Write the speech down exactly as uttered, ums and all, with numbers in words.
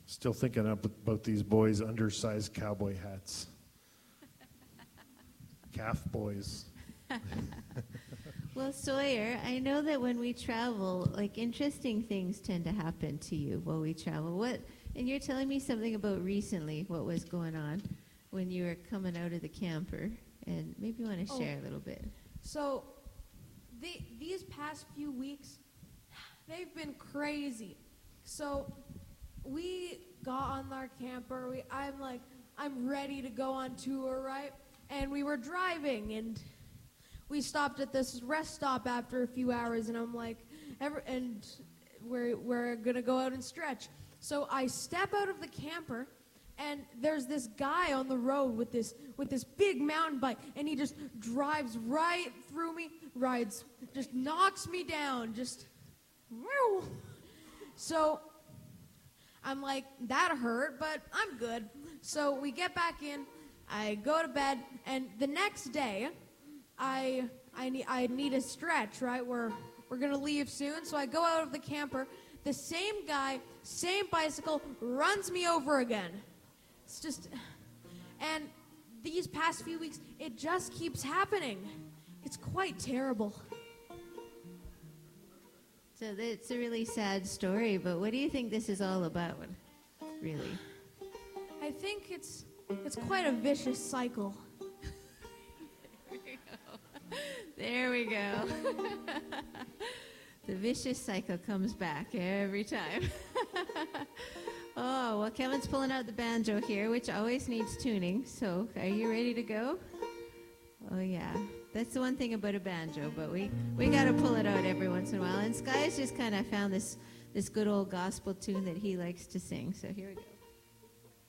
Still thinking up about these boys' undersized cowboy hats. Calf boys. Well, Sawyer, I know that when we travel, like interesting things tend to happen to you while we travel. What? And you're telling me something about recently what was going on when you were coming out of the camper, and maybe you want to Oh. share a little bit. So, the, these past few weeks, they've been crazy. So, we got on our camper. We, I'm like, I'm ready to go on tour, right? And we were driving, and we stopped at this rest stop after a few hours, and I'm like, ever, and we're we're gonna go out and stretch. So I step out of the camper, and there's this guy on the road with this with this big mountain bike, and he just drives right through me, rides, just knocks me down, just. Whew. So I'm like, that hurt, but I'm good. So we get back in, I go to bed, and the next day, I I need I need a stretch, right? We're we're gonna leave soon, so I go out of the camper. The same guy, same bicycle, runs me over again. It's just, and these past few weeks, it just keeps happening. It's quite terrible. So it's a really sad story, but what do you think this is all about, really? I think it's it's quite a vicious cycle. There we go. The vicious cycle comes back every time. Oh, well, Kevin's pulling out the banjo here, which always needs tuning. So are you ready to go? Oh, yeah. That's the one thing about a banjo, but we, we got to pull it out every once in a while. And Sky's just kind of found this, this good old gospel tune that he likes to sing. So here we go.